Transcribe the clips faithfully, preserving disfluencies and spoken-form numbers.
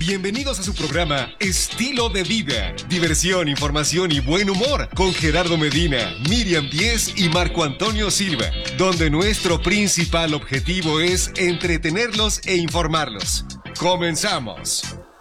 Bienvenidos a su programa Estilo de Vida. Diversión, información y buen humor con Gerardo Medina, Miriam Díez y Marco Antonio Silva, donde nuestro principal objetivo es entretenerlos e informarlos. ¡Comenzamos!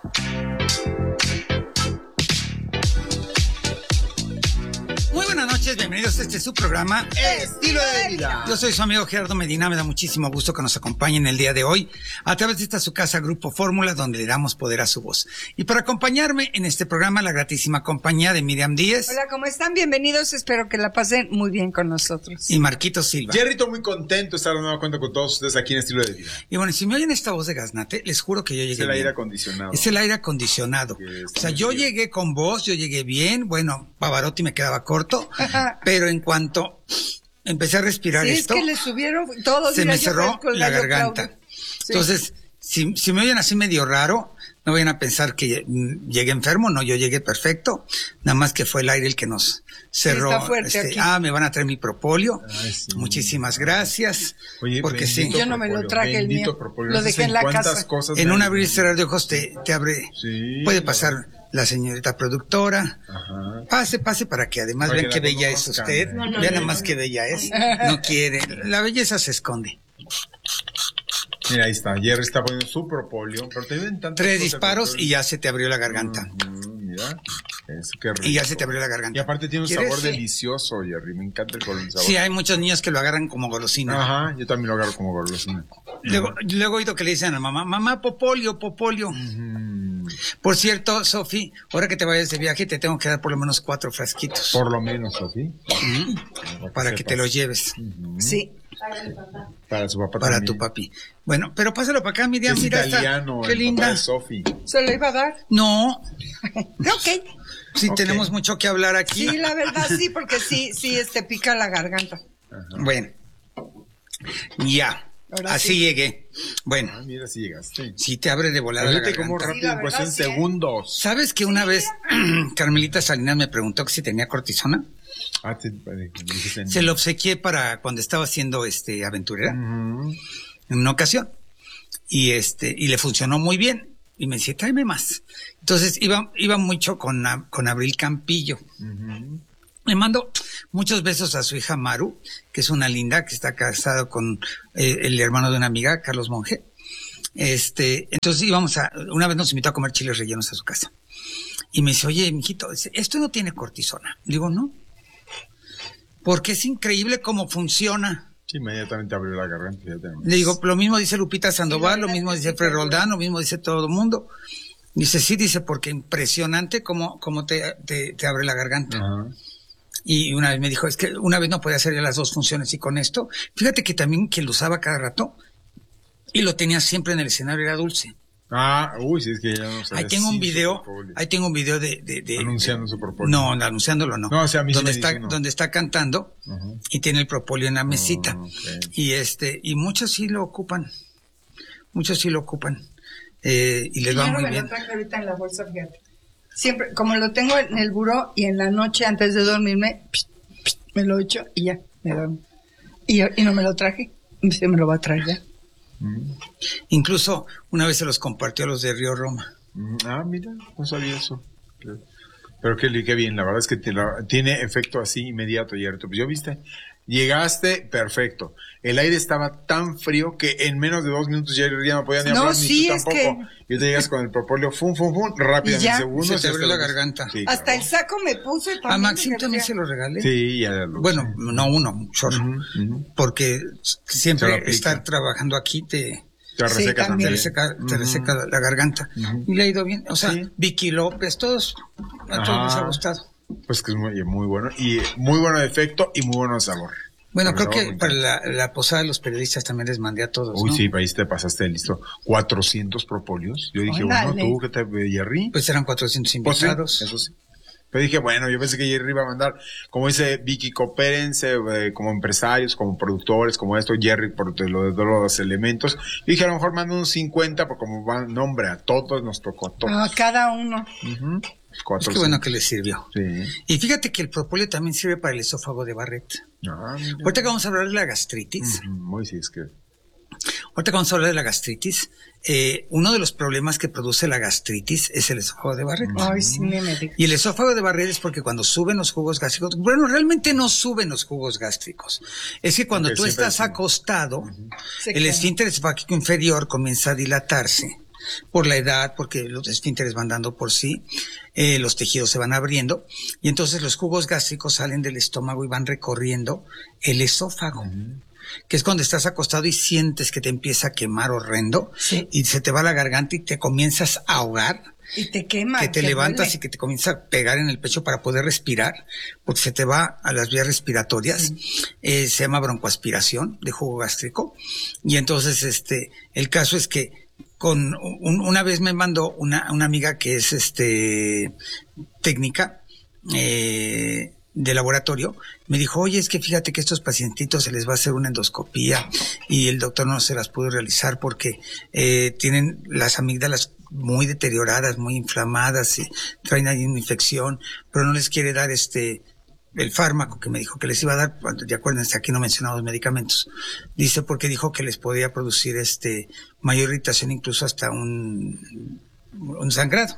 Muy buenas noches, bienvenidos a este su programa Estilo de Vida. Yo soy su amigo Gerardo Medina, me da muchísimo gusto que nos acompañen el día de hoy a través de esta su casa Grupo Fórmula, donde le damos poder a su voz. Y para acompañarme en este programa, la gratísima compañía de Miriam Díez. Hola, ¿cómo están? Bienvenidos, espero que la pasen muy bien con nosotros. Y Marquito Silva. Jerrito, muy contento de estar de nueva cuenta con todos ustedes aquí en Estilo de Vida. Y bueno, si me oyen esta voz de gaznate, les juro que yo llegué Es el bien. aire acondicionado. Es el aire acondicionado. O sea, yo llegué con voz, yo llegué bien, bueno, Pavarotti me quedaba corto, pero en cuanto empecé a respirar sí, esto, es que le subieron todos. se me cerró la garganta. Sí. Entonces, si, si me oyen así medio raro, no vayan a pensar que llegué enfermo, no, yo llegué perfecto, nada más que fue el aire el que nos cerró. Sí, está fuerte este, aquí. Ah, me van a traer mi propóleo. Ay, sí. Muchísimas gracias. Oye, porque sí. Yo no me lo traje el mío. Propóleo. Lo dejé en la casa. En un abrir y cerrar de ojos te, te abre. Sí, puede claro. pasar la señorita productora. Ajá. Pase, pase para que además Para vean que qué la bella es conozcan. usted. No, no, Vean no, nada más no. qué bella es. No quiere. La belleza se esconde. Mira, ahí está. Jerry está poniendo su propóleo. Pero te ven tantas Tres cosas, disparos propóleo. y ya se te abrió la garganta. Mm, mira. Es que rico. Y ya se te abrió la garganta. Y aparte tiene un ¿Quieres? sabor Sí. delicioso, Jerry. Me encanta el color sabor. Sí, hay muchos niños que lo agarran como golosina. Ajá, yo también lo agarro como golosina. Luego, luego he oído que le dicen a la mamá, mamá, popolio, popolio. Mm, Por cierto, Sofi, ahora que te vayas de viaje te tengo que dar por lo menos cuatro frasquitos. por lo menos, Sofía. Ujú. Para que te los lleves. Sí. Para su papá Para también. tu papi. Bueno, pero pásalo para acá, Miriam, Es mira esta. italiano, Qué el linda. papá de Sofi. ¿Se lo iba a dar? No, Ok. sí Ok. tenemos mucho que hablar aquí. Sí, la verdad sí, porque sí, sí, este pica la garganta. Bueno, ya, Ahora así sí. llegué. Bueno, Ah, mira si llegaste. sí te abre de volada la Fíjate cómo garganta. rápido, Sí, la pues verdad, en sí, ¿eh? segundos. ¿Sabes que una vez Carmelita Salinas me preguntó que si tenía cortisona? Ah, te, te- dijiste- Se lo obsequié para cuando estaba haciendo este aventurera Ujú. en una ocasión y este y le funcionó muy bien y me decía tráeme más. Entonces iba iba mucho con a- con Abril Campillo. Ujú. Le mando muchos besos a su hija Maru, que es una linda, que está casado con eh, el hermano de una amiga, Carlos Monge. Este, entonces íbamos a, una vez nos invitó a comer chiles rellenos a su casa. Y me dice, oye, mijito, dice, esto no tiene cortisona. Digo, no. Porque es increíble cómo funciona. Sí, inmediatamente abrió la garganta. fíjate nomás. Le digo, lo mismo dice Lupita Sandoval, lo mismo dice Fred Roldán, lo mismo dice todo el mundo. Dice, sí, dice, porque impresionante cómo, cómo te, te, te abre la garganta. Ajá. Y una vez me dijo, es que una vez no podía hacer ya las dos funciones y con esto, fíjate que también quien lo usaba cada rato y lo tenía siempre en el escenario era Dulce. Ah, uy, si es que ya no sabía Ahí tengo un sin video, su propóleo. ahí tengo un video de... de, de Anunciando de- su propóleo. No, no, anunciándolo no. No, o sea, a mí sí donde me está, dice uno. donde está cantando Ajá. y tiene el propóleo en la mesita. Ah, ok. Y este, y muchos sí lo ocupan, muchos sí lo ocupan. Eh, y les va Yo no muy me bien. lo traje ahorita en la bolsa, fíjate. Siempre, como lo tengo en el buró y en la noche antes de dormirme, psh, psh, me lo echo y ya, me duermo. Y, y no me lo traje, se me lo va a traer ya. Mm. Incluso una vez se los compartió a los de Río Roma. Mm, Ah, mira, no sabía eso. Pero qué, qué bien, la verdad es que te la- tiene efecto así inmediato, Jerry. Pues yo viste, llegaste perfecto. El aire estaba tan frío que en menos de dos minutos Jerry ya no podía ni No, hablar, sí, ni tú es tampoco. Y te llegas con el propóleo, fum, fum, fum, rápido, Y ya. en segundos. Se te y abrió hasta la lo- garganta. Sí, Hasta claro. el saco me puse también. A Maxim porque también decía, se lo regalé. Sí, ya lo Bueno, sé. no uno, un chorro. Ujú, ujú. Porque Se lo siempre aplica. estar trabajando aquí te, Te Sí, reseca también. te también. reseca, te Ujú. reseca la, la garganta. Ujú. Y le ha ido bien. O sea, Sí. Vicky López, todos, a todos les ha Ajá. gustado. Pues que es muy, muy bueno. Y muy bueno de efecto y muy bueno de sabor. Bueno, El creo sabor que me para encanta. la, la posada de los periodistas también les mandé a todos, Uy, ¿no? sí, ahí te pasaste listo. cuatrocientos propóleos. Yo dije, Órale. bueno, tú, ¿qué te, Jerry? Pues eran cuatrocientos Pues sí, invitados. eso sí. Pero dije, bueno, yo pensé que Jerry iba a mandar, como dice Vicky, coopérense eh, como empresarios, como productores, como esto, Jerry, por de lo de todos los elementos. Yo dije, a lo mejor mando unos cincuenta, porque como va, nombre, a todos nos tocó, a todos. Ah, cada uno. Ujú. Es cuatrocientos. que bueno que les sirvió. Sí. Y fíjate que el propóleo también sirve para el esófago de Barrett. Ah, mira. Ahorita que vamos a hablar de la gastritis. Ujú, Muy sí, es que... Ahorita vamos a hablar de la gastritis. Eh, uno de los problemas que produce la gastritis es el esófago de Barrett. Ay, sí, me metí. Y el esófago de Barrett es porque cuando suben los jugos gástricos, bueno, realmente no suben los jugos gástricos. Es que cuando Porque tú siempre estás suben. acostado, Se el queda. esfínter esofágico inferior comienza a dilatarse por la edad, porque los esfínteres van dando por sí, eh, los tejidos se van abriendo, y entonces los jugos gástricos salen del estómago y van recorriendo el esófago. Que es cuando estás acostado y sientes que te empieza a quemar horrendo, Sí. y se te va la garganta y te comienzas a ahogar, Y te quema. que te te levantas duele. y que te comienza a pegar en el pecho para poder respirar, porque se te va a las vías respiratorias. Eh, se llama broncoaspiración de jugo gástrico. Y entonces, este, el caso es que con un- una vez me mandó una, una amiga que es este técnica, eh, de laboratorio, me dijo, oye, es que fíjate que estos pacientitos se les va a hacer una endoscopía y el doctor no se las pudo realizar porque eh, tienen las amígdalas muy deterioradas, muy inflamadas y traen ahí una infección, pero no les quiere dar este el fármaco que me dijo que les iba a dar. De acuérdense, aquí no mencionamos medicamentos. Dice porque dijo que les podía producir este mayor irritación, incluso hasta un, un sangrado.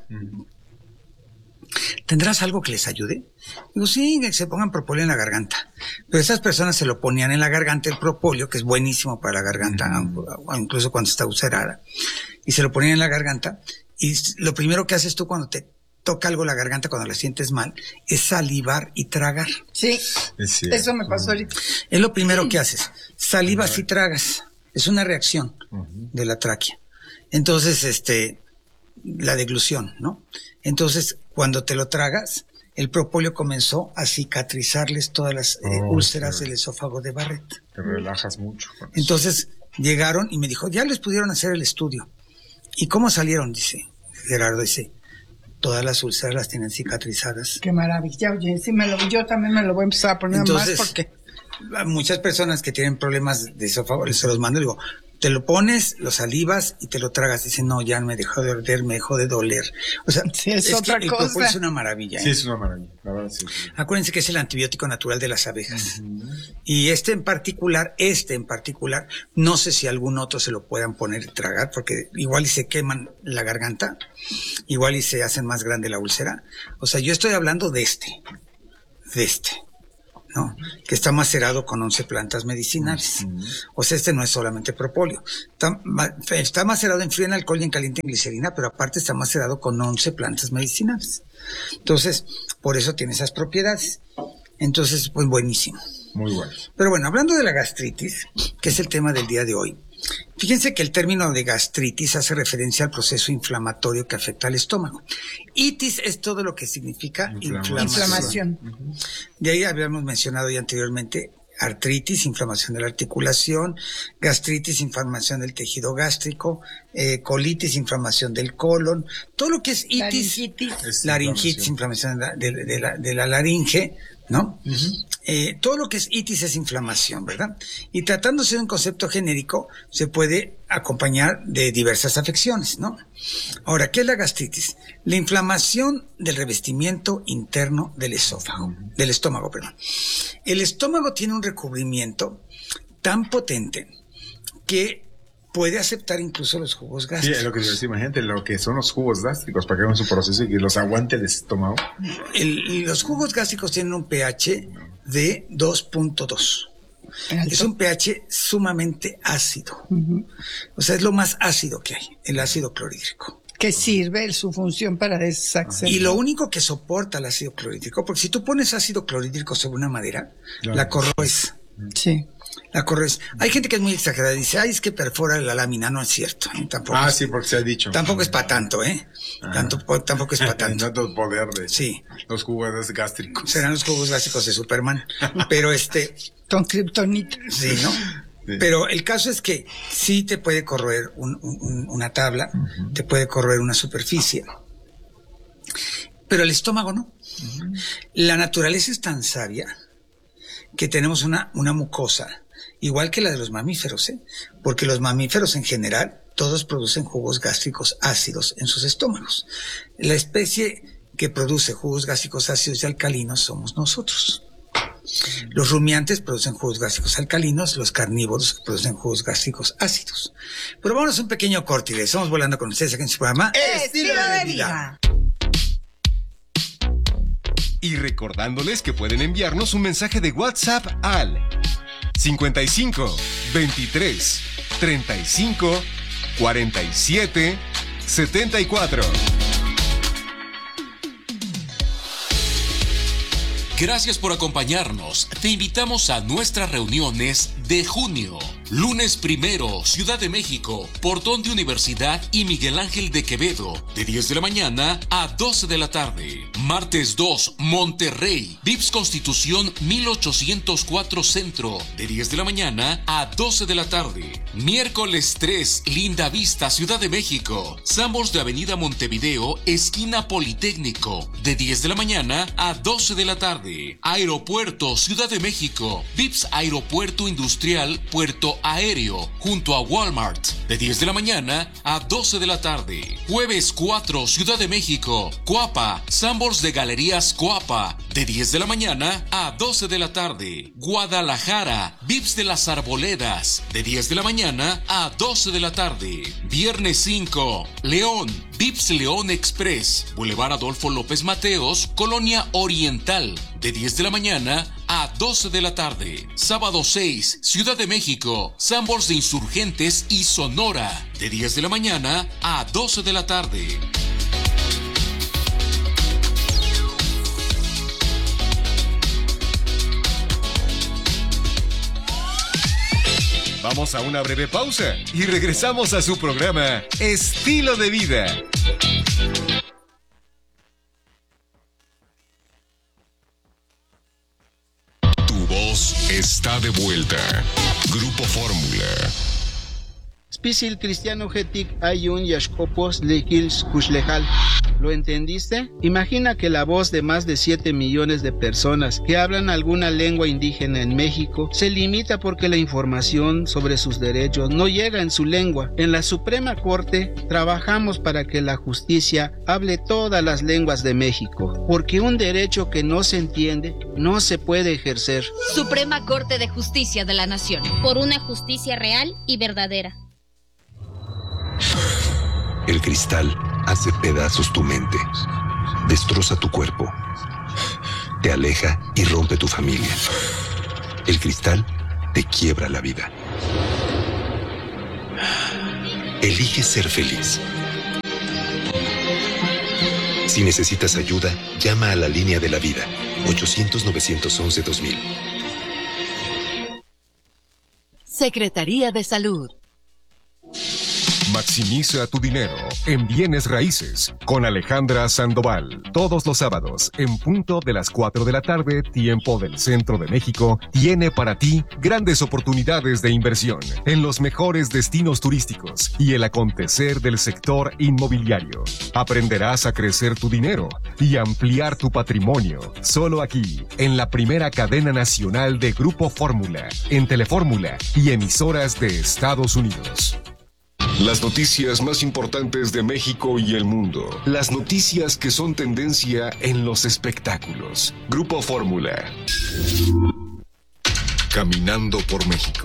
¿Tendrás algo que les ayude? Digo, sí, que se pongan propóleo en la garganta. Pero esas personas se lo ponían en la garganta, el propóleo, que es buenísimo para la garganta, uh-huh. incluso cuando está ulcerada, y se lo ponían en la garganta, y lo primero que haces tú cuando te toca algo la garganta, cuando la sientes mal, es salivar y tragar. Sí, Es eso me pasó ahorita. Es lo primero que haces. Salivas y tragas. Es una reacción de la tráquea. Entonces, este, la deglución, ¿no? Entonces, cuando te lo tragas, el propóleo comenzó a cicatrizarles todas las eh, Oh, úlceras sí. del esófago de Barrett. Te relajas mucho. con eso. Entonces, llegaron y me dijo, ya les pudieron hacer el estudio. ¿Y cómo salieron? Dice Gerardo, dice, todas las úlceras las tienen cicatrizadas. Qué maravilla, oye, sí me lo, yo también me lo voy a empezar a poner Entonces, más porque a muchas personas que tienen problemas de esófago, se los mando y digo, te lo pones, lo salivas y te lo tragas. Dicen, no, ya me dejó de arder, me dejó de doler. O sea, Sí, es que otra el cosa. propóleo es una maravilla. Sí, ¿eh? es una maravilla. La verdad, sí. sí. Acuérdense que es el antibiótico natural de las abejas. Y este en particular, este en particular, no sé si algún otro se lo puedan poner y tragar, porque igual y se queman la garganta, igual y se hacen más grande la úlcera. O sea, yo estoy hablando de este, de este, ¿no? Que está macerado con once plantas medicinales. O sea, este no es solamente propóleo. Está, ma- está macerado en frío en alcohol y en caliente en glicerina, pero aparte está macerado con once plantas medicinales. Entonces, por eso tiene esas propiedades. Entonces, pues buenísimo. Muy bueno. Pero bueno, hablando de la gastritis, que es el tema del día de hoy, fíjense que el término de gastritis hace referencia al proceso inflamatorio que afecta al estómago. Itis es todo lo que significa Inflamación. inflamación. inflamación. De ahí habíamos mencionado ya anteriormente artritis, inflamación de la articulación, gastritis, inflamación del tejido gástrico, eh, colitis, inflamación del colon, todo lo que es itis, Laringitis. Es laringitis, inflamación de la, de, de la, de la laringe, ¿no? Eh, todo lo que es itis es inflamación, ¿verdad? Y tratándose de un concepto genérico, se puede acompañar de diversas afecciones, ¿no? Ahora, ¿qué es la gastritis? La inflamación del revestimiento interno del esófago, del estómago, perdón. El estómago tiene un recubrimiento tan potente que puede aceptar incluso los jugos Sí, gástricos. es lo que te decía, imagínate lo que son los jugos gástricos para que hagan su proceso y que los aguante el estómago. El- los jugos gástricos tienen un pH de dos punto dos. Es un pH sumamente ácido. O sea, es lo más ácido que hay, el ácido clorhídrico. Que sirve su función para deshacer. Y lo único que soporta el ácido clorhídrico, porque si tú pones ácido clorhídrico sobre una madera, Claro. la corroes. Sí. La corroes. Hay gente que es muy exagerada y dice, ay, es que perfora la lámina. No es cierto. ¿eh? Tampoco, Ah, es, sí, porque se ha dicho. tampoco es para tanto, ¿eh? Tanto, tampoco es para tanto. Tanto poder de Sí. los jugos gástricos. Serán los jugos gástricos de Superman. Pero este, Con kriptonita. sí, ¿no? Sí. Pero el caso es que sí te puede corroer un- un- una tabla, te puede corroer una superficie, pero el estómago no. La naturaleza es tan sabia que tenemos una, una mucosa, igual que la de los mamíferos, ¿eh? Porque los mamíferos en general, todos producen jugos gástricos ácidos en sus estómagos. La especie que produce jugos gástricos ácidos y alcalinos somos nosotros. Los rumiantes producen jugos gástricos alcalinos, los carnívoros producen jugos gástricos ácidos. Pero vámonos a un pequeño corte y estamos volando con ustedes aquí en su programa Estilo de Vida. Y recordándoles que pueden enviarnos un mensaje de WhatsApp al cincuenta y cinco, veintitrés, treinta y cinco, cuarenta y siete, setenta y cuatro. Gracias por acompañarnos. Te invitamos a nuestras reuniones de junio. Lunes primero, Ciudad de México, Portón de Universidad y Miguel Ángel de Quevedo, de diez de la mañana a doce de la tarde. Martes dos, Monterrey, Vips Constitución mil ochocientos cuatro Centro, de diez de la mañana a doce de la tarde. Miércoles tres, Linda Vista, Ciudad de México, Sambors de Avenida Montevideo, esquina Politécnico, de diez de la mañana a doce de la tarde. Aeropuerto, Ciudad de México, Vips Aeropuerto Industrial, Puerto Aéreo, junto a Walmart, de diez de la mañana a doce de la tarde. Jueves cuatro, Ciudad de México, Coapa, Sambors de Galerías Coapa, de diez de la mañana a doce de la tarde. Guadalajara, Vips de las Arboledas, de diez de la mañana a doce de la tarde. Viernes cinco, León, Vips León Express, Boulevard Adolfo López Mateos, Colonia Oriental, de diez de la mañana a doce de la tarde. Sábado seis, Ciudad de México, Sambors de Insurgentes y Sonora, de diez de la mañana a doce de la tarde. Vamos a una breve pausa y regresamos a su programa Estilo de Vida. Tu voz está de vuelta. Grupo Fórmula. Spisil cristiano getik ayun yashkopos lekils kushlejal. ¿Lo entendiste? Imagina que la voz de más de siete millones de personas que hablan alguna lengua indígena en México se limita porque la información sobre sus derechos no llega en su lengua. En la Suprema Corte trabajamos para que la justicia hable todas las lenguas de México, porque un derecho que no se entiende no se puede ejercer. Suprema Corte de Justicia de la Nación. Por una justicia real y verdadera. El cristal hace pedazos tu mente, destroza tu cuerpo, te aleja y rompe tu familia. El cristal te quiebra la vida. Elige ser feliz. Si necesitas ayuda, llama a la línea de la vida, ochocientos, novecientos once, dos mil. Secretaría de Salud. Maximiza tu dinero en bienes raíces con Alejandra Sandoval. Todos los sábados, en punto de las cuatro de la tarde, tiempo del Centro de México, tiene para ti grandes oportunidades de inversión en los mejores destinos turísticos y el acontecer del sector inmobiliario. Aprenderás a crecer tu dinero y ampliar tu patrimonio. Solo aquí, en la primera cadena nacional de Grupo Fórmula, en Telefórmula y emisoras de Estados Unidos. Las noticias más importantes de México y el mundo. Las noticias que son tendencia en los espectáculos. Grupo Fórmula. Caminando por México.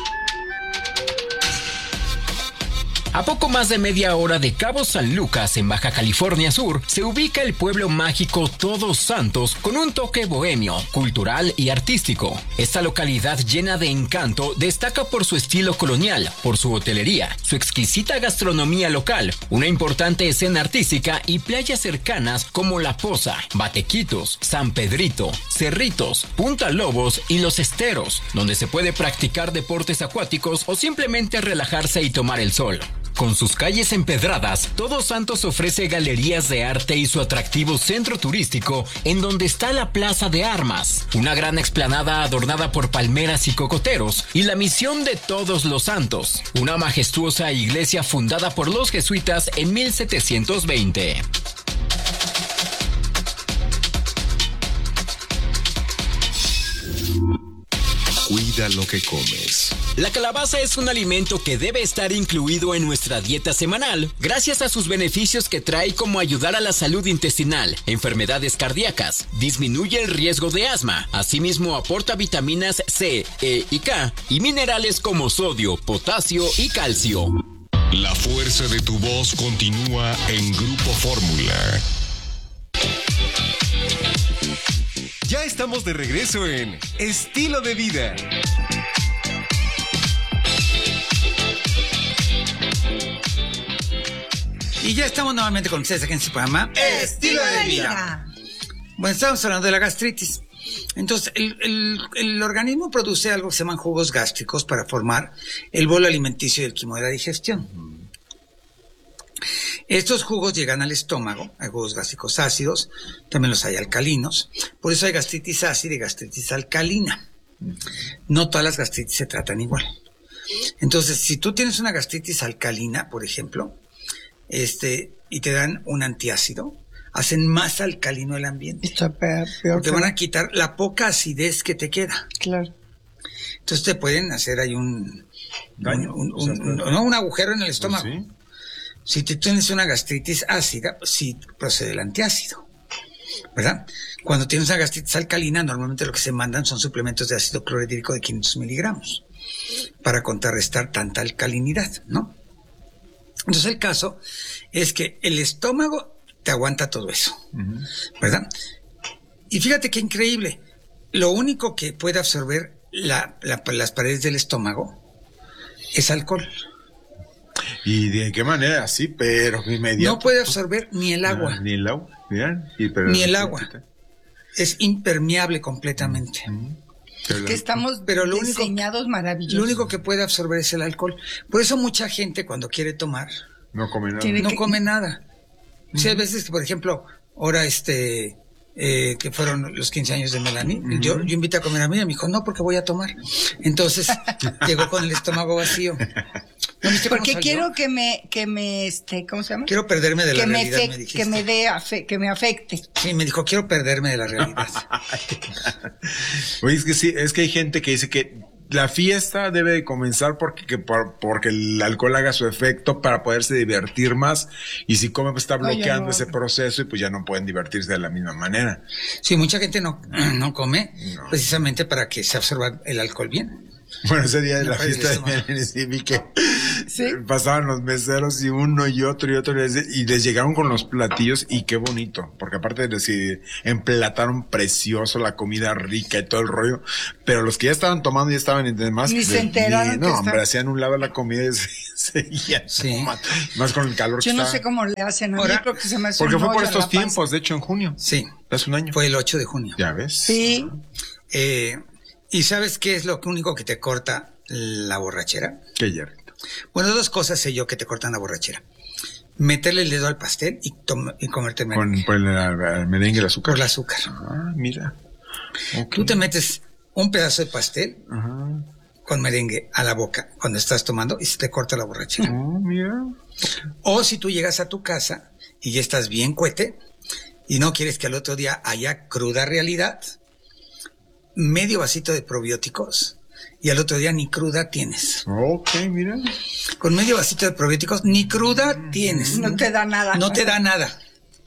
A poco más de media hora de Cabo San Lucas, en Baja California Sur, se ubica el pueblo mágico Todos Santos con un toque bohemio, cultural y artístico. Esta localidad llena de encanto destaca por su estilo colonial, por su hotelería, su exquisita gastronomía local, una importante escena artística y playas cercanas como La Poza, Batequitos, San Pedrito, Cerritos, Punta Lobos y Los Esteros, donde se puede practicar deportes acuáticos o simplemente relajarse y tomar el sol. Con sus calles empedradas, Todos Santos ofrece galerías de arte y su atractivo centro turístico, en donde está la Plaza de Armas, una gran explanada adornada por palmeras y cocoteros, y la Misión de Todos los Santos, una majestuosa iglesia fundada por los jesuitas en mil setecientos veinte. Cuida Cuida lo que comes. La calabaza es un alimento que debe estar incluido en nuestra dieta semanal, gracias a sus beneficios que trae, como ayudar a la salud intestinal, enfermedades cardíacas, disminuye el riesgo de asma, asimismo aporta vitaminas C, E y K y minerales como sodio, potasio y calcio. La fuerza de tu voz continúa en Grupo Fórmula. Ya estamos de regreso en Estilo de Vida. Y ya estamos nuevamente con ustedes aquí en su programa Estilo de Vida. Bueno, estamos hablando de la gastritis. Entonces, el, el, el organismo produce algo que se llaman jugos gástricos para formar el bolo alimenticio y el quimo de la digestión. Estos jugos llegan al estómago, hay jugos gástricos ácidos, también los hay alcalinos, por eso hay gastritis ácida y gastritis alcalina. No todas las gastritis se tratan igual. Entonces, si tú tienes una gastritis alcalina, por ejemplo, este, y te dan un antiácido, hacen más alcalino el ambiente. Está peor, peor te van a quitar la poca acidez que te queda. Claro. Entonces te pueden hacer ahí un, Daño, un, un, o sea, un, no, un agujero en el estómago. ¿Sí? Si tú tienes una gastritis ácida, pues sí procede el antiácido, ¿verdad? Cuando tienes una gastritis alcalina, normalmente lo que se mandan son suplementos de ácido clorhídrico de quinientos miligramos para contrarrestar tanta alcalinidad, ¿no? Entonces el caso es que el estómago te aguanta todo eso, uh-huh. ¿verdad? Y fíjate qué increíble, lo único que puede absorber la, la, las paredes del estómago es alcohol. ¿Y de qué manera? Sí, pero inmediato. No puede absorber ni el agua. Ah, ni el agua. Miren, y pero ni el agua. Es impermeable completamente. Uh-huh. Es que estamos pero lo diseñados único, maravillosos. Lo único que puede absorber es el alcohol. Por eso mucha gente cuando quiere tomar no come nada. No que... come nada. Uh-huh. Sí, hay veces que, por ejemplo, ahora este eh, que fueron los quince años de Melanie, uh-huh. yo, yo invité a comer a mí y me dijo, no, porque voy a tomar. Entonces llegó con el estómago vacío. ¿No porque quiero que me, que me, este, ¿cómo se llama? Quiero perderme de la que realidad, me, me dijiste. Que me dé, afe, que me afecte. Sí, me dijo, quiero perderme de la realidad. Oye, es que sí, es que hay gente que dice que la fiesta debe de comenzar porque, que por, porque el alcohol haga su efecto para poderse divertir más, y si come pues está bloqueando no. ese proceso y pues ya no pueden divertirse de la misma manera. Sí, mucha gente no, no come no. precisamente para que se absorba el alcohol bien. Bueno, ese día de la fiesta de Melanie sí vi que ¿Sí? pasaban los meseros y uno y otro y otro y les, y les llegaron con los platillos y qué bonito, porque aparte de decir, emplataron precioso la comida rica y todo el rollo, pero los que ya estaban tomando y estaban y demás, ni se enteraron. No, hombre, hacían un lado la comida y seguían sí. tomando, más con el calor. Yo que no estaba. sé cómo le hacen a mí, creo que se me hace porque un fue por hoyo estos en la tiempos, panza. de hecho en junio. Sí. Hace un año. Fue el ocho de junio. Ya ves. Sí. Eh... ¿Y sabes qué es lo único que te corta la borrachera? ¿Qué, Jerry? Bueno, dos cosas sé yo que te cortan la borrachera. Meterle el dedo al pastel y, tom- y comerte el merengue. Con, por el, el merengue y el azúcar. Por el azúcar. Ah, mira. Okay. Tú te metes un pedazo de pastel uh-huh. con merengue a la boca cuando estás tomando y se te corta la borrachera. Oh, mira. O si tú llegas a tu casa y ya estás bien cuete y no quieres que al otro día haya cruda realidad, medio vasito de probióticos y al otro día ni cruda tienes. Ok, mira. Con medio vasito de probióticos ni cruda tienes. No te da nada. No te da nada.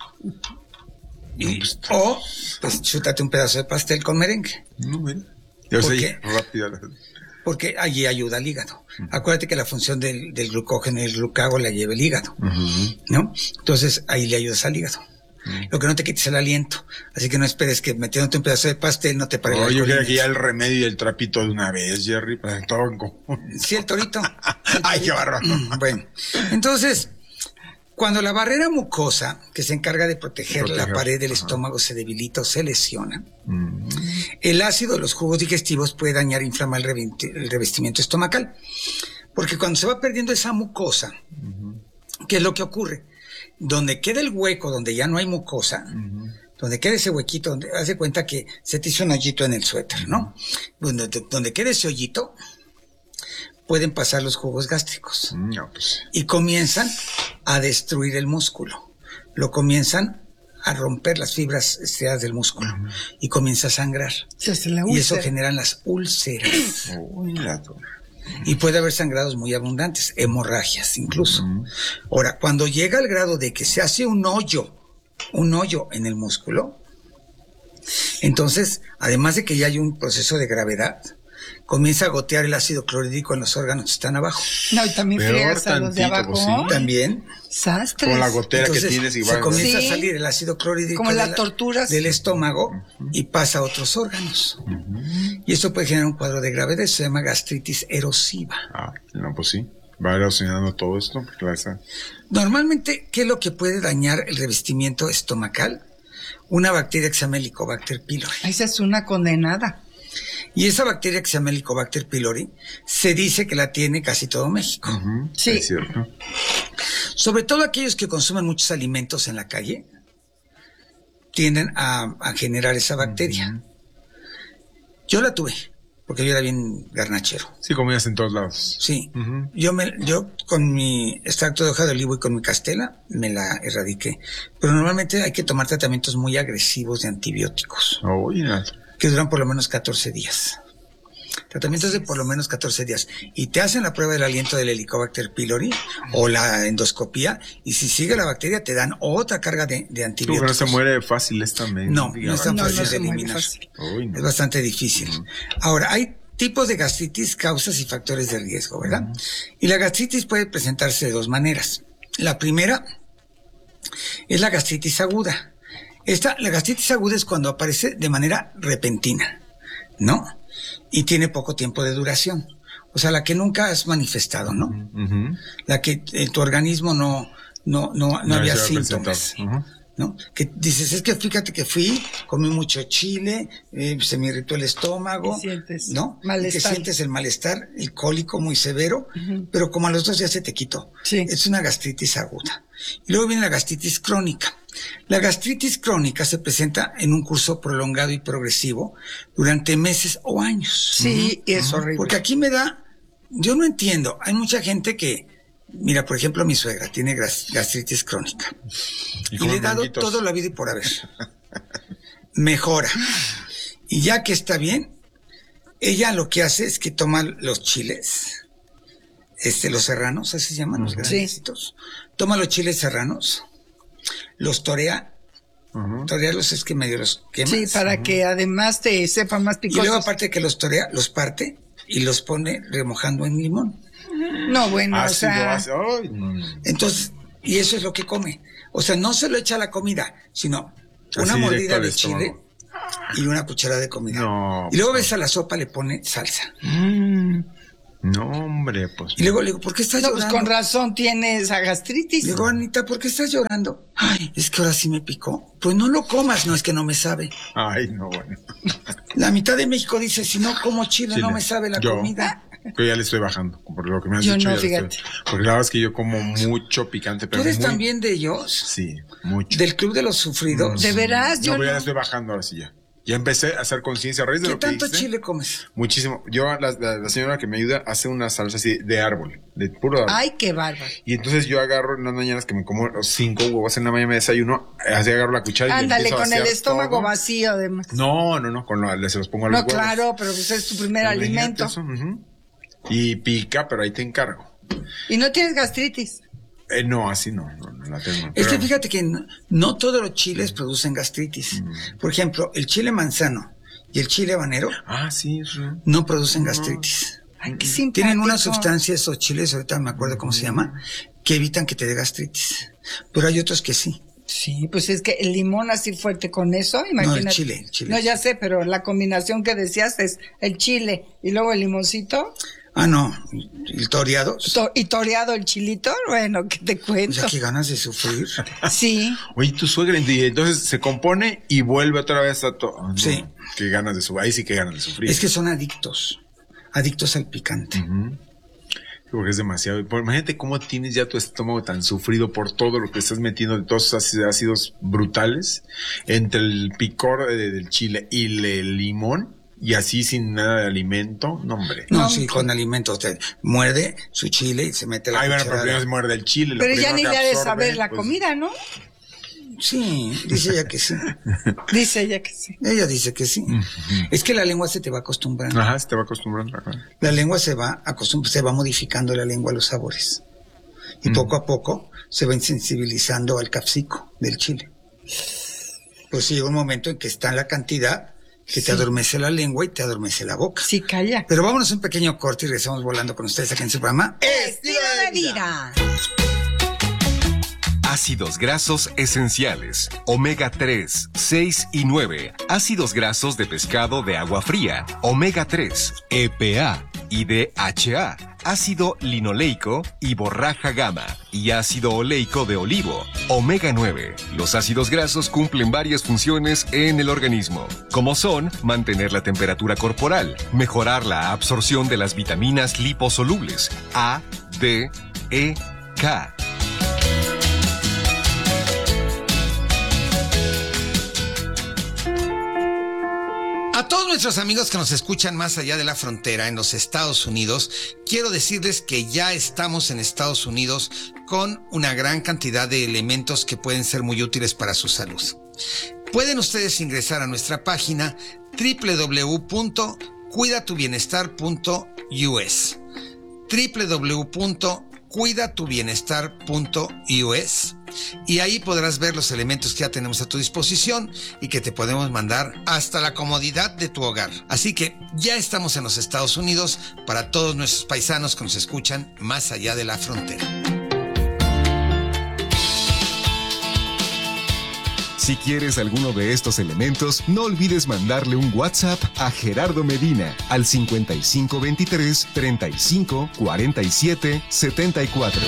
Y, o, pues, chútate un pedazo de pastel con merengue. No, mira. Yo ¿Por sé, qué? rápido. Porque allí ayuda al hígado. Uh-huh. Acuérdate que la función del, del glucógeno y el glucago la lleva el hígado. Uh-huh. ¿No? Entonces, ahí le ayudas al hígado. Lo que no te quites el aliento. Así que no esperes que metiéndote un pedazo de pastel no te pare no, el yo creo que ya el remedio y el trapito de una vez, Jerry, para todo en común. Sí, el torito. El Ay, qué bárbaro. Bueno, entonces, cuando la barrera mucosa, que se encarga de proteger, proteger. la pared del estómago, se debilita o se lesiona, uh-huh. el ácido de los jugos digestivos puede dañar e inflamar el, reventi- el revestimiento estomacal. Porque cuando se va perdiendo esa mucosa, uh-huh. ¿qué es lo que ocurre? Donde queda el hueco, donde ya no hay mucosa, uh-huh. donde queda ese huequito, donde haz de cuenta que se te hizo un hoyito en el suéter, ¿no? Donde, donde queda ese hoyito, pueden pasar los jugos gástricos. No, pues. Y comienzan a destruir el músculo. Lo comienzan a romper las fibras estriadas del músculo uh-huh. y comienza a sangrar. Se hace la y eso genera las úlceras. Oh, y puede haber sangrados muy abundantes, hemorragias incluso. Uh-huh. Ahora, cuando llega al grado de que se hace un hoyo, un hoyo en el músculo, entonces, además de que ya hay un proceso de gravedad, comienza a gotear el ácido clorhídrico en los órganos que están abajo. No, y también friegas a los de abajo. Pues sí. También. Sastres. Con la gotera Entonces, que tienes igual. Se comienza sí. a salir el ácido clorhídrico Como de las la, torturas. del estómago uh-huh. y pasa a otros órganos. Uh-huh. Y eso puede generar un cuadro de gravedad, se llama gastritis erosiva. Ah, no, pues sí. Va erosionando todo esto. Claro. Normalmente, ¿qué es lo que puede dañar el revestimiento estomacal? Una bacteria que se llama Helicobacter pylori. Esa es una condenada. Y esa bacteria que se llama Helicobacter pylori se dice que la tiene casi todo México. Uh-huh. Sí. Es cierto. Sobre todo aquellos que consumen muchos alimentos en la calle tienden a, a generar esa bacteria. Uh-huh. Yo la tuve, porque yo era bien garnachero. Sí, comías en todos lados. Sí. Uh-huh. Yo, me, yo con mi extracto de hoja de olivo y con mi castela me la erradiqué. Pero normalmente hay que tomar tratamientos muy agresivos de antibióticos. Oh, yeah. Que duran por lo menos catorce días. Tratamientos de por lo menos catorce días. Y te hacen la prueba del aliento del Helicobacter pylori o la endoscopía, y si sigue la bacteria te dan otra carga de, de antibióticos. ¿No se muere fácil esta también? No, no es tan no, fácil no de eliminar. fácil. Uy, no. Es bastante difícil. Uh-huh. Ahora, hay tipos de gastritis, causas y factores de riesgo, ¿verdad? Uh-huh. Y la gastritis puede presentarse de dos maneras. La primera es la gastritis aguda. Esta, la gastritis aguda es cuando aparece de manera repentina, ¿no? Y tiene poco tiempo de duración. O sea, la que nunca has manifestado, ¿no? Uh-huh. La que en tu organismo no, no, no, no, no había síntomas, uh-huh. ¿no? Que dices, es que fíjate que fui, comí mucho chile, eh, se me irritó el estómago, sientes ¿no? Malestar. Y que sientes el malestar, el cólico muy severo, uh-huh. pero como a los dos días se te quitó. Sí. Es una gastritis aguda. Y luego viene la gastritis crónica. La gastritis crónica se presenta en un curso prolongado y progresivo durante meses o años. Sí, uh-huh. y es horrible. Porque aquí me da, yo no entiendo, hay mucha gente que, mira, por ejemplo, mi suegra tiene gastritis crónica. Y, y le he dado manguitos. Todo la vida y por haber. Mejora. Y ya que está bien, ella lo que hace es que toma los chiles, este, los serranos, así se llaman, uh-huh. los grandecitos. Sí. Toma los chiles serranos, los torea, uh-huh. torearlos es que medio los quema. Sí, para uh-huh. que además te sepa más picosos. Y luego aparte que los torea, los parte y los pone remojando en limón. No, bueno, ácido, o sea... ácido. Ay, no. Entonces, y eso es lo que come. O sea, no se lo echa a la comida, sino una así mordida de chile y una cucharada de comida. No, y luego ves a la sopa, le pone salsa. Mm. No, hombre, pues. Y luego le digo, ¿por qué estás no, llorando? Pues con razón tienes esa gastritis. Le digo, Anita, ¿por qué estás llorando? Ay, es que ahora sí me picó. Pues no lo comas, no es que no me sabe. Ay, no, bueno. La mitad de México dice, si no como chile, chile. no me sabe la yo, comida. Yo ya le estoy bajando, por lo que me has yo dicho. No, ya fíjate. Estoy, porque la verdad es que yo como mucho picante. Pero ¿Tú eres muy, también de ellos? Sí, mucho. ¿Del club de los sufridos? ¿De veras? No, Yo pero no. ya le estoy bajando ahora sí ya. Ya empecé a hacer conciencia a raíz de ¿Qué lo que tanto dijiste. chile comes? Muchísimo. Yo, la, la, la señora que me ayuda hace una salsa así de árbol, de puro árbol. Ay, qué bárbaro. Y entonces yo agarro en las mañanas que me como cinco huevos en la mañana, me desayuno, así agarro la cuchara y ándale, le empiezo con a el hacer estómago todo. vacío además. No, no, no, con lo, se los pongo a los no, huevos. No, claro, pero pues es tu primer Pero alimento. Eso, uh-huh. Y pica, pero ahí te encargo. ¿Y no tienes gastritis? Eh, no, así no, no, no la tengo. Es pero... que fíjate que no, no todos los chiles producen gastritis. Mm. Por ejemplo, el chile manzano y el chile habanero ah, sí, sí. no producen gastritis. No. Ay, qué simpático. Tienen una sustancia esos chiles, ahorita me acuerdo cómo se llama, que evitan que te dé gastritis. Pero hay otros que sí. Sí, pues es que el limón así fuerte con eso, imagínate. No, el chile, el chile. No, ya sé, pero la combinación que decías es el chile y luego el limoncito. Ah, no, el toreado. To- y toreado el chilito, bueno, ¿qué te cuento? O sea, qué ganas de sufrir. Sí. Oye, tu suegra, y entonces se compone y vuelve otra vez a todo. No, sí. Qué ganas de sufrir, ahí sí que ganas de sufrir. Es que son adictos, adictos al picante. Uh-huh. Porque es demasiado. Imagínate cómo tienes ya tu estómago tan sufrido por todo lo que estás metiendo de todos esos ácidos brutales, entre el picor de, del chile y el limón. Y así sin nada de alimento, no hombre. No, no sí, con alimento. Usted muerde su chile y se mete la Ay, cucharada. bueno, pero primero se muerde el chile. Pero ya ni le ha de saber la pues, comida, ¿no? Sí, dice ella que sí. Dice ella que sí. Ella dice que sí. Uh-huh. Es que la lengua se te va acostumbrando. Ajá, se te va acostumbrando. La lengua se va acostumbrando, se va modificando la lengua a los sabores. Y uh-huh. poco a poco se va insensibilizando al capsico del chile. Pues llega un momento en que está en la cantidad que sí. te adormece la lengua y te adormece la boca. Sí, calla. Pero vámonos a un pequeño corte y regresamos volando con ustedes aquí en su programa Estilo de Vida. Ácidos grasos esenciales, omega tres, seis y nueve, ácidos grasos de pescado de agua fría, omega tres, E P A y D H A, ácido linoleico y borraja gamma, y ácido oleico de olivo, omega nueve. Los ácidos grasos cumplen varias funciones en el organismo, como son mantener la temperatura corporal, mejorar la absorción de las vitaminas liposolubles A, D, E, K. A todos nuestros amigos que nos escuchan más allá de la frontera en los Estados Unidos, quiero decirles que ya estamos en Estados Unidos con una gran cantidad de elementos que pueden ser muy útiles para su salud. Pueden ustedes ingresar a nuestra página doble u doble u doble u punto cuida tu bienestar punto u s doble u doble u doble u punto cuida tu bienestar punto u s y ahí podrás ver los elementos que ya tenemos a tu disposición y que te podemos mandar hasta la comodidad de tu hogar. Así que ya estamos en los Estados Unidos para todos nuestros paisanos que nos escuchan más allá de la frontera. Si quieres alguno de estos elementos, no olvides mandarle un WhatsApp a Gerardo Medina al cincuenta y cinco veintitrés, treinta y cinco, cuarenta y siete, setenta y cuatro.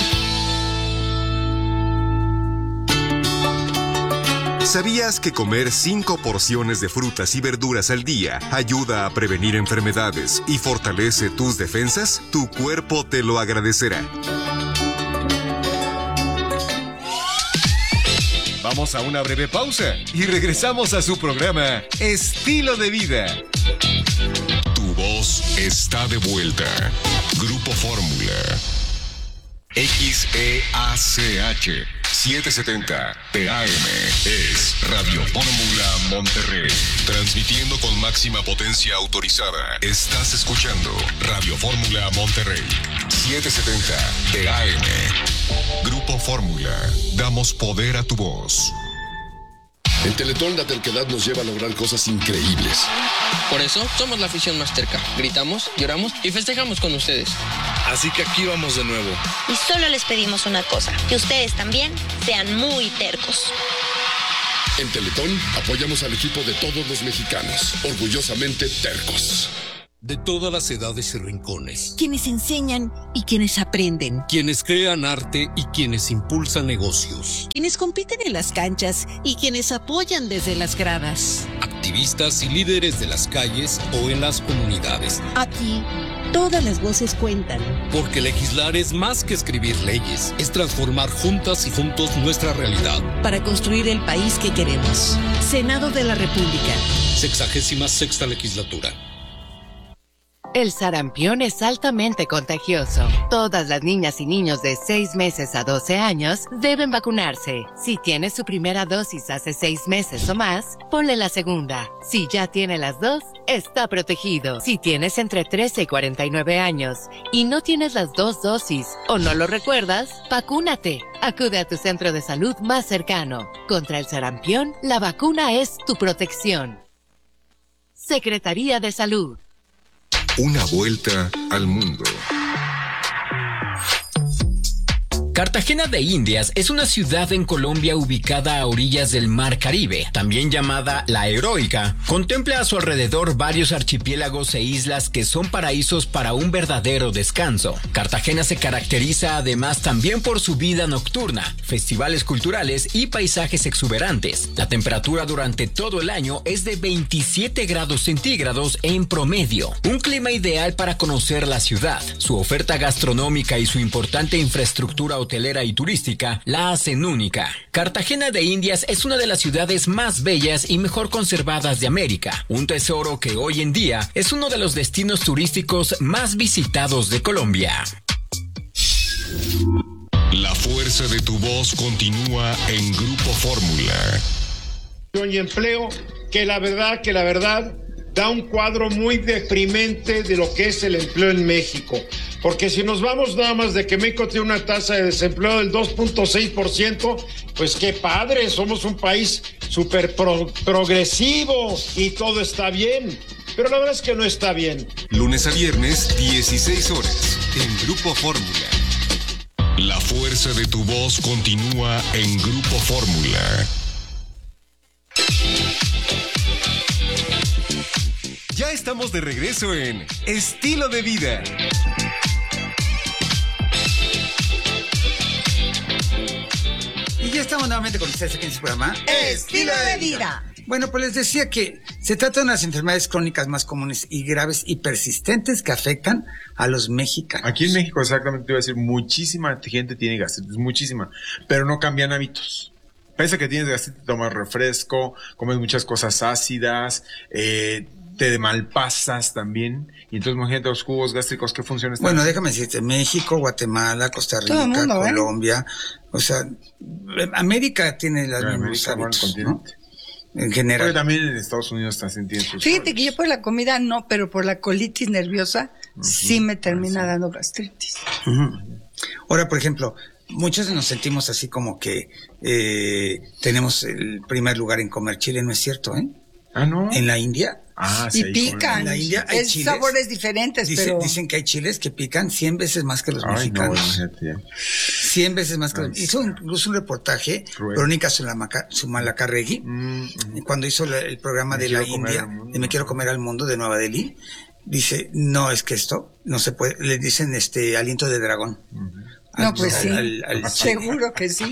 ¿Sabías que comer cinco porciones de frutas y verduras al día ayuda a prevenir enfermedades y fortalece tus defensas? Tu cuerpo te lo agradecerá. Vamos a una breve pausa y regresamos a su programa Estilo de Vida. Tu voz está de vuelta. Grupo Fórmula. X E A C H setecientos setenta T A M es Radio Fórmula Monterrey. Transmitiendo con máxima potencia autorizada. Estás escuchando Radio Fórmula Monterrey. setecientos setenta T A M. Grupo Fórmula. Damos poder a tu voz. En Teletón la terquedad nos lleva a lograr cosas increíbles. Por eso somos la afición más terca. Gritamos, lloramos y festejamos con ustedes. Así que aquí vamos de nuevo. Y solo les pedimos una cosa, que ustedes también sean muy tercos. En Teletón apoyamos al equipo de todos los mexicanos, orgullosamente tercos. De todas las edades y rincones. Quienes enseñan y quienes aprenden. Quienes crean arte y quienes impulsan negocios. Quienes compiten en las canchas y quienes apoyan desde las gradas. Activistas y líderes de las calles o en las comunidades. Aquí, todas las voces cuentan. Porque legislar es más que escribir leyes. Es transformar juntas y juntos nuestra realidad. Para construir el país que queremos. Senado de la República. Sexagésima sexta legislatura. El sarampión es altamente contagioso. Todas las niñas y niños de seis meses a doce años deben vacunarse. Si tiene su primera dosis hace seis meses o más, ponle la segunda. Si ya tiene las dos, está protegido. Si tienes entre trece y cuarenta y nueve años y no tienes las dos dosis o no lo recuerdas, vacúnate. Acude a tu centro de salud más cercano. Contra el sarampión, la vacuna es tu protección. Secretaría de Salud. Una vuelta al mundo. Cartagena de Indias es una ciudad en Colombia ubicada a orillas del Mar Caribe, también llamada La Heroica. Contempla a su alrededor varios archipiélagos e islas que son paraísos para un verdadero descanso. Cartagena se caracteriza además también por su vida nocturna, festivales culturales y paisajes exuberantes. La temperatura durante todo el año es de veintisiete grados centígrados en promedio. Un clima ideal para conocer la ciudad. Su oferta gastronómica y su importante infraestructura hotelera y turística la hacen única. Cartagena de Indias es una de las ciudades más bellas y mejor conservadas de América, un tesoro que hoy en día es uno de los destinos turísticos más visitados de Colombia. La fuerza de tu voz continúa en Grupo Fórmula. Y empleo que la verdad, que la verdad da un cuadro muy deprimente de lo que es el empleo en México. Porque si nos vamos nada más de que México tiene una tasa de desempleo del dos punto seis por ciento, pues qué padre, somos un país súper pro- progresivo y todo está bien. Pero la verdad es que no está bien. Lunes a viernes, dieciséis horas, en Grupo Fórmula. La fuerza de tu voz continúa en Grupo Fórmula. Ya estamos de regreso en Estilo de Vida. Y ya estamos nuevamente con ustedes aquí en este programa. Estilo de Vida. Bueno, pues les decía que se trata de unas enfermedades crónicas más comunes y graves y persistentes que afectan a los mexicanos. Aquí en México, exactamente, te iba a decir, muchísima gente tiene gastritis, muchísima, pero no cambian hábitos. Pese que tienes gastritis, tomas refresco, comes muchas cosas ácidas, eh, te malpasas también, y entonces imagínate los jugos gástricos, ¿qué función están? Bueno, déjame decirte, México, Guatemala, Costa Rica, mundo, ¿eh? Colombia, o sea, América tiene las Claro, mismas América, hábitos, bueno, ¿no? En general. Porque también en Estados Unidos están sintiendo sus Fíjate que yo por la comida no, pero por la colitis nerviosa uh-huh. sí me termina dando gastritis. Uh-huh. Ahora, por ejemplo, muchos nos sentimos así como que eh, tenemos el primer lugar en comer chile, ¿no es cierto, eh? Ah, ¿no? En la India. Ah, y pican. En la India hay es chiles. sabores diferentes, Dice, pero... Dicen que hay chiles que pican cien veces más que los Ay, mexicanos. No, cien veces más que los... Hizo incluso un reportaje, Verónica Zumalacárregui, mm-hmm. cuando hizo la, el programa me de la India, de Me quiero comer al mundo, de Nueva Delhi. Dice, no, es que esto no se puede, le dicen este aliento de dragón. Mm-hmm. No, pues al, sí, al, al, al, seguro que sí.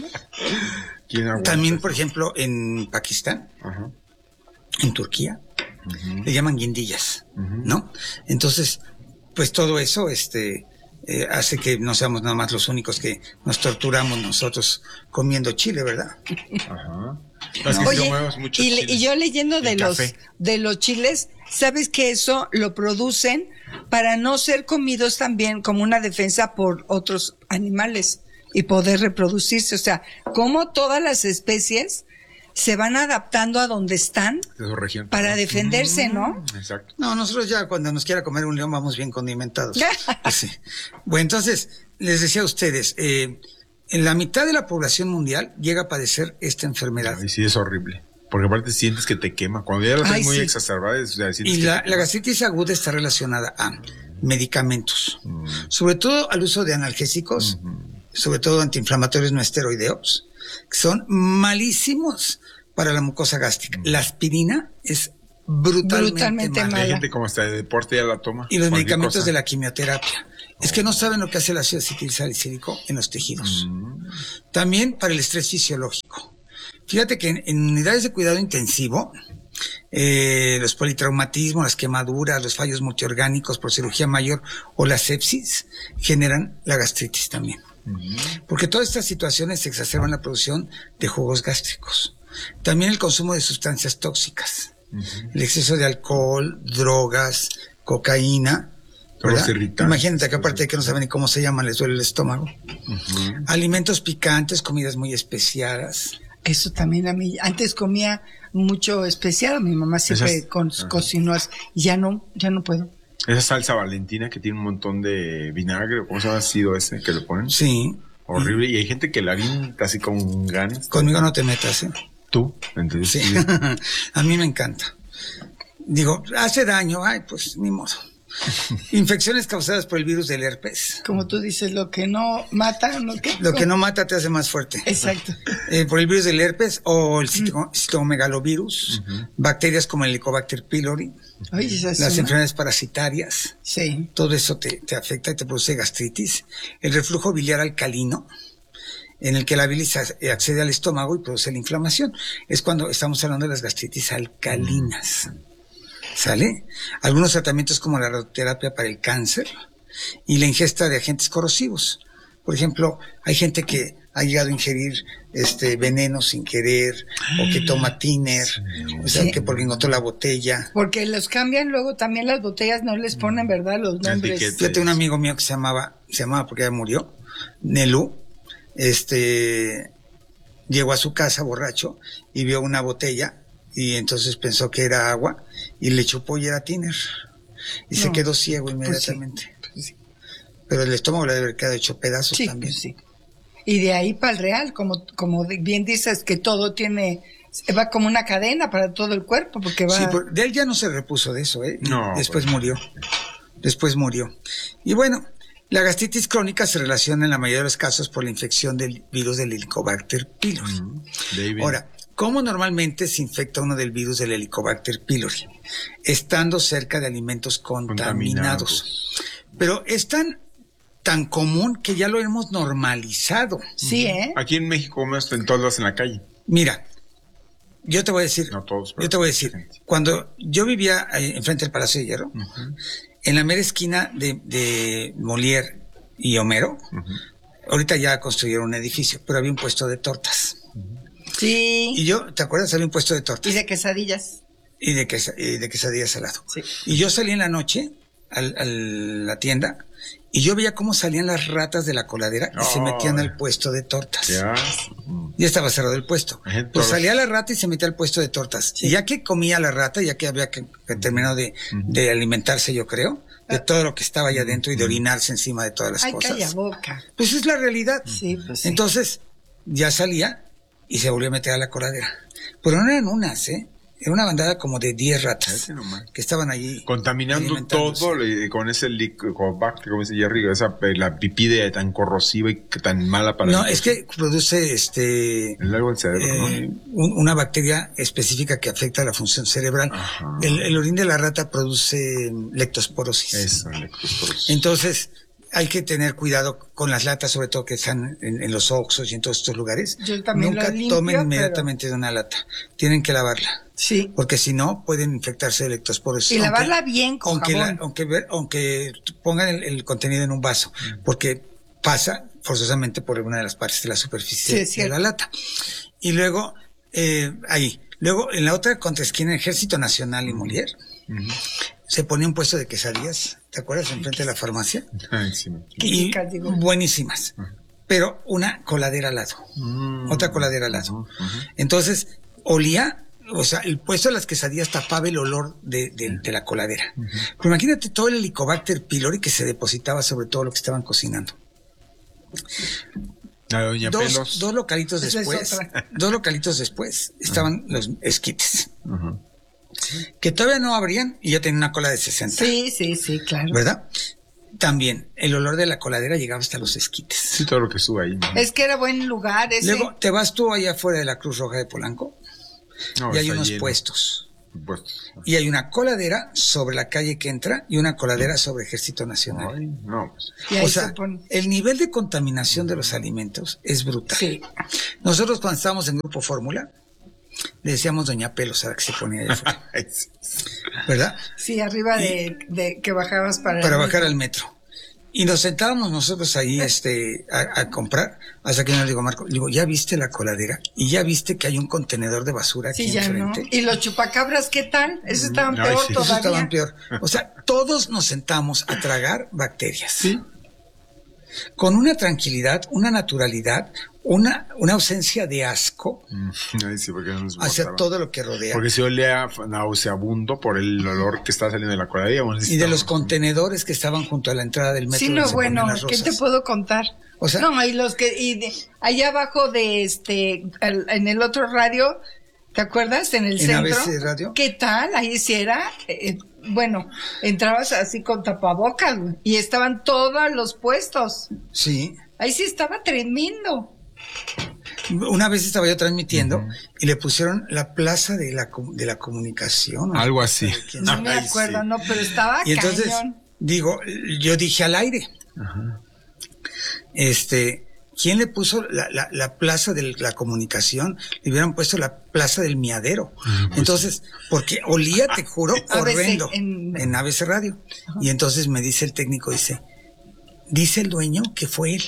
También, por ejemplo, en Pakistán, uh-huh. en Turquía, uh-huh. le llaman guindillas, uh-huh. ¿no? Entonces, pues todo eso este eh, hace que no seamos nada más los únicos que nos torturamos nosotros comiendo chile, ¿verdad? Ajá. No. Oye, y, le, y yo leyendo de los, de los chiles, ¿sabes que eso lo producen para no ser comidos también como una defensa por otros animales y poder reproducirse? O sea, como todas las especies se van adaptando a donde están de su región para defenderse, ¿no? Exacto. No, nosotros ya cuando nos quiera comer un león vamos bien condimentados. Sí. Bueno, entonces, les decía a ustedes, eh, en la mitad de la población mundial llega a padecer esta enfermedad. Y sí, es horrible. Porque aparte sientes que te quema. Cuando ya lo tienes muy sí. exacerbada, o sea, y la, la gastritis aguda está relacionada a medicamentos, mm. sobre todo al uso de analgésicos, mm-hmm. sobre todo antiinflamatorios no esteroideos, que son malísimos para la mucosa gástrica. Mm. La aspirina es brutalmente, brutalmente mala. Hay gente como está de deporte ya la toma. Y los medicamentos cosa. de la quimioterapia. Es que no saben lo que hace el ácido acetilsalicílico en los tejidos. Mm. También para el estrés fisiológico. Fíjate que en, en unidades de cuidado intensivo, eh, los politraumatismos, las quemaduras, los fallos multiorgánicos por cirugía mayor o la sepsis generan la gastritis también. Mm. Porque todas estas situaciones exacerban la producción de jugos gástricos. También el consumo de sustancias tóxicas. Mm. El exceso de alcohol, drogas, cocaína. Imagínate que aparte de que no saben ni cómo se llaman, les duele el estómago. Uh-huh. Alimentos picantes, comidas muy especiadas. Eso también a mí, antes comía mucho especiado, mi mamá siempre Esas, con, uh-huh. cocinó así, y ya no, ya no puedo. Esa salsa valentina que tiene un montón de vinagre, ¿cómo se llama sido ese que le ponen? Sí. Horrible, y hay gente que la avienta así con ganas. Conmigo no te metas, ¿eh? ¿Tú? Entonces, sí. Sí. A mí me encanta. Digo, hace daño, ay, pues ni modo. Infecciones causadas por el virus del herpes. Como tú dices, lo que no mata, ¿no? ¿Qué? Lo que no mata te hace más fuerte. Exacto. Eh, por el virus del herpes o el mm. citomegalovirus, uh-huh. bacterias como el Helicobacter pylori, Oye, las una... enfermedades parasitarias. Sí. Todo eso te, te afecta y te produce gastritis. El reflujo biliar alcalino, en el que la bilis accede al estómago y produce la inflamación. Es cuando estamos hablando de las gastritis alcalinas. Uh-huh. ¿Sale? Algunos tratamientos como la radioterapia para el cáncer y la ingesta de agentes corrosivos. Por ejemplo, hay gente que ha llegado a ingerir este veneno sin querer o que toma tiner, sí. o sea, sí. que porque engotó la botella. Porque los cambian luego también las botellas, no les ponen, ¿verdad? Los nombres. Fíjate, un amigo mío que se llamaba, se llamaba porque ya murió, Nelú, este, llegó a su casa borracho y vio una botella y entonces pensó que era agua y le chupó y era tiner. Y no, se quedó ciego inmediatamente. Pues sí. Pero el estómago le debe haber quedado hecho pedazos sí, también. Pues sí. Y de ahí para el real, como, como bien dices, que todo tiene, va como una cadena para todo el cuerpo, porque va... Sí, por, de él ya no se repuso de eso, ¿eh? No. Después pues... murió. Después murió. Y bueno, la gastritis crónica se relaciona en la mayoría de los casos por la infección del virus del Helicobacter pylori. Mm, Ahora, ¿cómo normalmente se infecta uno del virus del Helicobacter pylori? Estando cerca de alimentos contaminados. contaminados. Pero es tan, tan común que ya lo hemos normalizado. Sí, ¿eh? Aquí en México comemos en todos en la calle. Mira, yo te voy a decir, no todos, yo te voy a decir, cuando yo vivía enfrente del Palacio de Hierro, uh-huh. en la mera esquina de, de Molière y Homero, uh-huh. ahorita ya construyeron un edificio, pero había un puesto de tortas. Uh-huh. Sí. Y yo, ¿te acuerdas? Había un puesto de tortas. Y de quesadillas. Y de, quesa, y de quesadillas salado. Sí. Y yo salí en la noche a la tienda y yo veía cómo salían las ratas de la coladera y oh, se metían al puesto de tortas. Ya, ya estaba cerrado el puesto. Entonces, pues salía la rata y se metía al puesto de tortas. Sí. Y ya que comía la rata, ya que había que, que terminó de, uh-huh. de alimentarse, yo creo, de todo lo que estaba allá adentro y de orinarse encima de todas las Ay, cosas. Calla boca. Pues es la realidad. Sí, pues sí. Entonces, ya salía y se volvió a meter a la coladera. Pero no eran unas, ¿eh? Era una bandada como de diez ratas que estaban allí contaminando todo con ese Helicobacter, como dice Jerry, esa la pipí de tan corrosiva y tan mala para no el es que produce este el algo del cerebro, eh, ¿no? un, una bacteria específica que afecta a la función cerebral. el, el orín de la rata produce leptosporosis. Eso, leptosporosis. Entonces hay que tener cuidado con las latas, sobre todo que están en, en los Oxxos y en todos estos lugares. Yo también Nunca limpio, tomen pero... inmediatamente de una lata. Tienen que lavarla. Sí. Porque si no, pueden infectarse de leptosporosis. Y aunque, lavarla bien con aunque jabón. La, aunque, aunque pongan el, el contenido en un vaso, mm. porque pasa forzosamente por alguna de las partes de la superficie sí, de la lata. Y luego, eh, ahí. Luego, en la otra contraesquina, Ejército Nacional y Molière, mm. se ponía un puesto de quesadillas, ¿te acuerdas? Enfrente de la farmacia. Ay, sí, y buenísimas. Uh-huh. Pero una coladera al lado. Uh-huh. Otra coladera al lado. Uh-huh. Entonces, olía, o sea, el puesto de las quesadillas tapaba el olor de, de, de la coladera. Uh-huh. Pero imagínate todo el Helicobacter pylori que se depositaba sobre todo lo que estaban cocinando. Doña dos, Pelos. dos localitos después, dos localitos después estaban uh-huh. los esquites. Uh-huh. Que todavía no abrían y ya tenían una cola de sesenta. Sí, sí, sí, claro. ¿Verdad? También, el olor de la coladera llegaba hasta los esquites. Sí, todo lo que sube ahí. ¿No? Es que era buen lugar ese. Luego, te vas tú allá afuera de la Cruz Roja de Polanco no, y hay unos lleno. puestos. Puestos. Y hay una coladera sobre la calle que entra y una coladera sobre Ejército Nacional. Ay, no, pues. O sea, pone... el nivel de contaminación de los alimentos es brutal. Sí. Nosotros cuando estábamos en Grupo Fórmula, le decíamos Doña Pelos a la que se ponía de afuera. ¿Verdad? Sí, arriba de, de que bajabas para para bajar metro. al metro. Y nos sentábamos nosotros ahí este a, a comprar, hasta que yo le digo, Marco, digo, ¿ya viste la coladera? ¿Y ya viste que hay un contenedor de basura aquí sí, ya enfrente? No. ¿Y los chupacabras qué tal? Esos estaban Ay, peor sí, todavía. Esos estaban peor. O sea, todos nos sentamos a tragar bacterias. Sí. Con una tranquilidad, una naturalidad, una, una ausencia de asco Ay, sí, porque no hacia todo lo que rodea. Porque se olía nauseabundo por el olor que está saliendo de la coladera. Y de los contenedores que estaban junto a la entrada del metro. Sí, no, bueno, ¿qué te puedo contar? O sea, no, y los que, y de, allá abajo de este, el, en el otro radio, ¿te acuerdas? En el ¿en centro. A B C Radio? ¿Qué tal? Ahí sí era, eh, bueno, entrabas así con tapabocas y estaban todos los puestos. Sí. Ahí sí estaba tremendo. Una vez estaba yo transmitiendo uh-huh. y le pusieron la plaza de la de la comunicación. ¿no? Algo así. No me Ay, acuerdo, sí. no, pero estaba y entonces, cañón. Digo, yo dije al aire. Uh-huh. Este, ¿quién le puso la, la, la plaza de la comunicación? Le hubieran puesto la plaza del miadero. Uh-huh. Entonces, porque olía, te juro, horrendo en, en A B C Radio. Uh-huh. Y entonces me dice el técnico, dice, dice el dueño que fue él.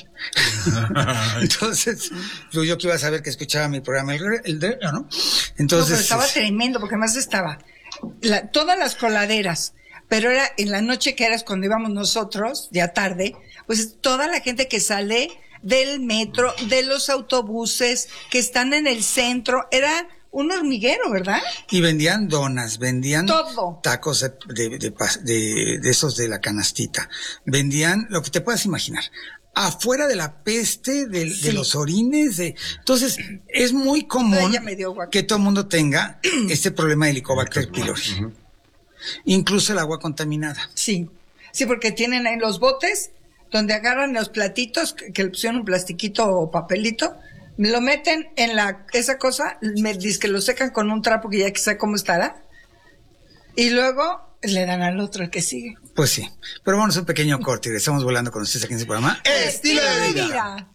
Entonces, yo, yo que iba a saber que escuchaba mi programa, el, el de, ¿no? Entonces. No, pero estaba es... tremendo, porque además estaba la, todas las coladeras, pero era en la noche que era cuando íbamos nosotros, ya tarde, pues toda la gente que sale del metro, de los autobuses que están en el centro. Era un hormiguero, ¿verdad? Y vendían donas, vendían todo. Tacos de, de, de, de, de esos de la canastita. Vendían lo que te puedas imaginar. Afuera de la peste, de, sí. de los orines, de... Entonces, es muy común que todo el mundo tenga este problema de Helicobacter pylori. Uh-huh. Incluso el agua contaminada. Sí, sí, porque tienen ahí los botes donde agarran los platitos, que, que le pusieron un plastiquito o papelito, lo meten en la esa cosa, me dice que lo secan con un trapo que ya que sé cómo estará, y luego le dan al otro el que sigue. Pues sí, pero vamos a un pequeño corte y estamos volando con ustedes aquí en este programa Estilo de Vida.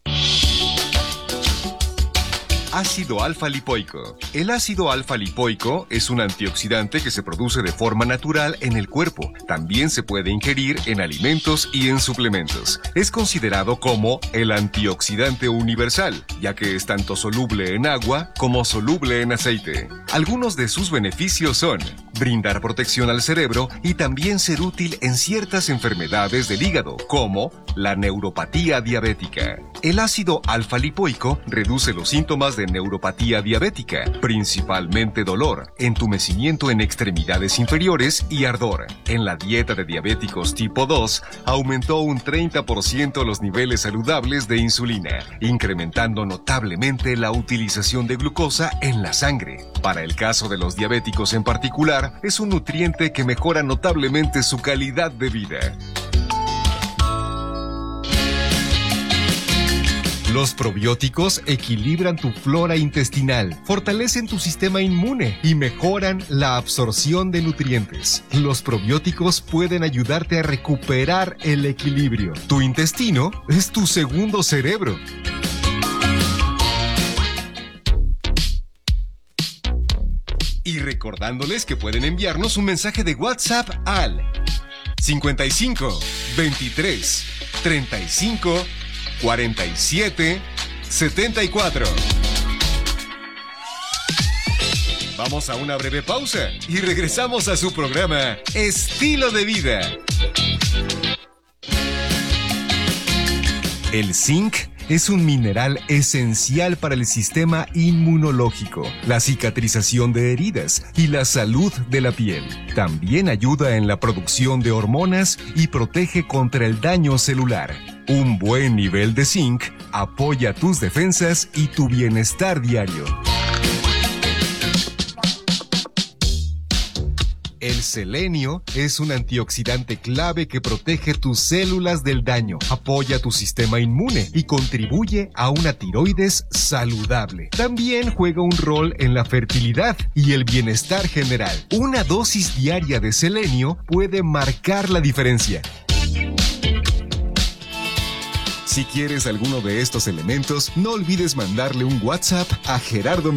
Ácido alfa lipoico. El ácido alfa lipoico es un antioxidante que se produce de forma natural en el cuerpo. También se puede ingerir en alimentos y en suplementos. Es considerado como el antioxidante universal, ya que es tanto soluble en agua como soluble en aceite. Algunos de sus beneficios son brindar protección al cerebro y también ser útil en ciertas enfermedades del hígado, como la neuropatía diabética. El ácido alfa lipoico reduce los síntomas de neuropatía diabética, principalmente dolor, entumecimiento en extremidades inferiores y ardor. En la dieta de diabéticos tipo dos, aumentó un treinta por ciento los niveles saludables de insulina, incrementando notablemente la utilización de glucosa en la sangre. Para el caso de los diabéticos en particular, es un nutriente que mejora notablemente su calidad de vida. Los probióticos equilibran tu flora intestinal, fortalecen tu sistema inmune y mejoran la absorción de nutrientes. Los probióticos pueden ayudarte a recuperar el equilibrio. Tu intestino es tu segundo cerebro. Y recordándoles que pueden enviarnos un mensaje de WhatsApp al cincuenta y cinco, veintitrés, treinta y cinco, cuarenta y siete, setenta y cuatro. Vamos a una breve pausa y regresamos a su programa Estilo de Vida. El zinc es un mineral esencial para el sistema inmunológico, la cicatrización de heridas y la salud de la piel. También ayuda en la producción de hormonas y protege contra el daño celular. Un buen nivel de zinc apoya tus defensas y tu bienestar diario. El selenio es un antioxidante clave que protege tus células del daño, apoya tu sistema inmune y contribuye a una tiroides saludable. También juega un rol en la fertilidad y el bienestar general. Una dosis diaria de selenio puede marcar la diferencia. Si quieres alguno de estos elementos, no olvides mandarle un WhatsApp a Gerardo